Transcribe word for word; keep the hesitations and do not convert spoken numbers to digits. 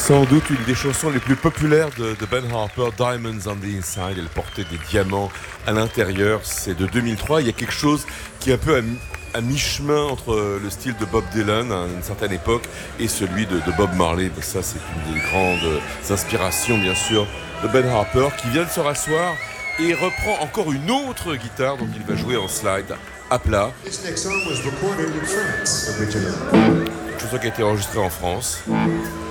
Sans doute une des chansons les plus populaires de, de Ben Harper, Diamonds on the Inside. Elle portait des diamants à l'intérieur. C'est de deux mille trois. Il y a quelque chose qui est un peu à, mi- à mi-chemin entre le style de Bob Dylan à une certaine époque et celui de, de Bob Marley. Ça, c'est une des grandes inspirations, bien sûr, de Ben Harper, qui vient de se rasseoir et reprend encore une autre guitare dont il va jouer en slide à plat. This next song was recorded in France originally. Une chanson qui a été enregistrée en France.